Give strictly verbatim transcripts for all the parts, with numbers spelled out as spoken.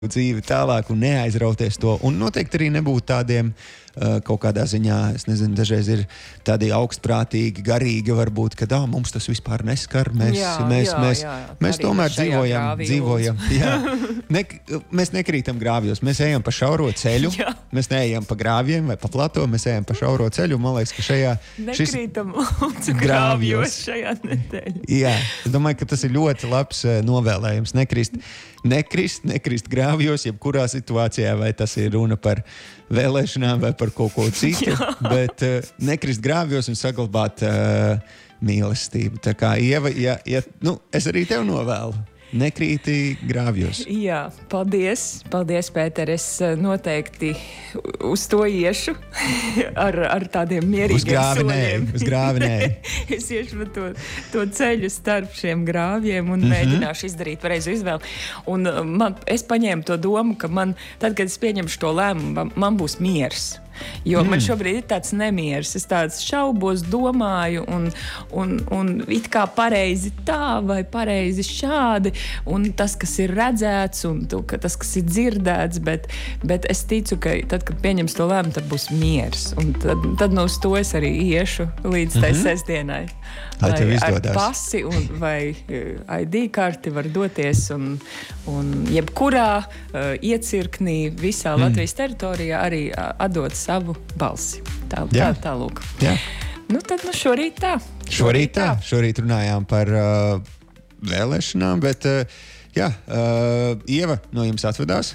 dzīvi tālāk un neaizrauties to. Un noteikti arī nebūt tādiem uh, kaut kādā ziņā, es nezinu, dažreiz ir tādi augstprātīgi, garīgi varbūt, ka dā, mums tas vispār neskar. Mēs, jā, mēs, jā, mēs, jā, mēs tomēr dzīvojam, grāvī, dzīvojam. Jā. Ne, mēs nekrītam grāvjos, mēs ejam pa šauro ceļu, jā. Mēs neejam pa grāvjiem vai pa plato, mēs ejam pa šauro ceļu. Man liekas, ka šajā nekrītam lūdzu grāvjos šajā nedēļā. Jā, es domāju, ka tas ir ļoti labs uh, novēlējums. Nekrist, nekrist, nekrist grāvjos, jebkurā situācijā, vai tas ir runa par vēlēšanām vai par kaut ko citu, bet uh, nekrist grāvjos un saglabāt uh, mīlestību. Tā kā Ieva, ja, ja, nu, es arī tev novēlu. Nekrīti grāvjos. Jā, paldies. Paldies, Pēter. Es noteikti uz to iešu ar, ar tādiem mierīgiem soļiem. Uz grāvi nē. Es iešu pa to, to ceļu starp šiem grāvjiem un mm-hmm. mēģināšu izdarīt pareizu izvēli. Un man, es paņēmu to domu, ka man, tad, kad es pieņemšu to lēmumu, man, man būs miers. Jo mm. man šobrīd ir tāds nemieris, es tāds šaubos, domāju, un, un, un it kā pareizi tā vai pareizi šādi, un tas, kas ir redzēts, un tu, tas, kas ir dzirdēts, bet, bet es ticu, ka tad, kad pieņems to lēmumu, tad būs miers. Un tad, tad no uz to es arī iešu līdz tai mm-hmm. sestdienai. Lai tev izdodas. Ar pasi un, vai I D karti var doties un, un jebkurā uh, iecirknī visā mm. Latvijas teritorijā arī uh, atdot savu balsi. Tā, tā, tā lūk. Jā. Nu tad nu šorīt tā. Šorīt tā. Šorīt runājām par uh, vēlēšanām, bet uh, jā, uh, Ieva no jums atvedās.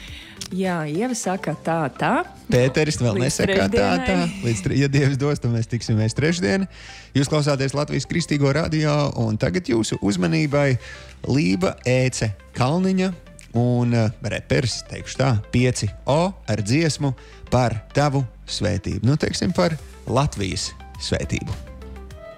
Jā, Ieva saka tā, tā. Pēteris vēl Līdz nesaka tā, tā. Līdz, ja Dievs dos, tad mēs tiksimies trešdien. Jūs klausāties Latvijas Kristīgo radio, un tagad jūsu uzmanībai Lība Ēce Kalniņa un uh, reperis, teikšu tā, pieci O ar dziesmu par tavu svētību. Nu, teiksim, par Latvijas svētību.